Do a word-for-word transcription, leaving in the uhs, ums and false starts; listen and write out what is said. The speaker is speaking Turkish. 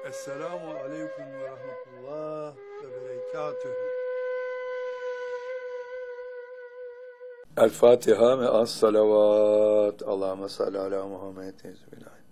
Esselamu aleyküm ve rahmetullah ve berekatühü. El Fatiha ve as salavat. Allahümme salli ala Muhammed.